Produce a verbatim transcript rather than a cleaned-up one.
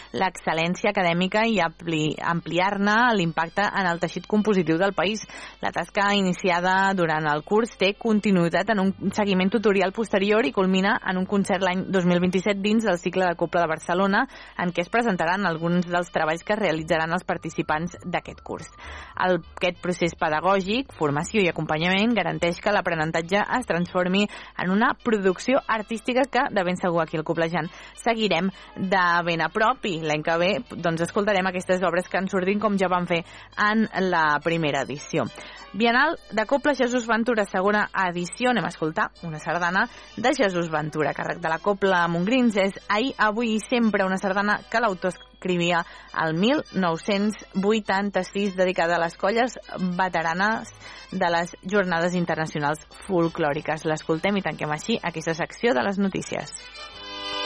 l'excel·lència acadèmica i ampliar-ne l'impacte en el teixit compositiu del país. La tasca iniciada durant el curs té continuïtat en un seguiment tutorial posterior i culmina en un concert l'any dos mil vint-i-set dins del cicle de Copla de Barcelona, en què es presentaran alguns dels treballs que realitzaran els participants d'aquest curs. El, aquest procés pedagògic, formació i acompanyament garanteix que l'aprenentatge es transformi en una producció artística que, de ben segur, aquí al Coplejant seguirem de ben a prop, i l'any que ve doncs, escoltarem aquestes obres que ens surtin com ja vam fer en la primera edició. Bienal de Copla Jesús Ventura, segona edició. Anem a escoltar una sardana de Jesús Ventura, càrrec de la Copla Montgrins. És Ahir, avui i sempre, una sardana que l'autor escrivia el mil nou-cents vuitanta-sis, dedicada a les colles veteranes de les Jornades Internacionals Folclòriques. L'escoltem i tanquem així aquesta secció de les notícies.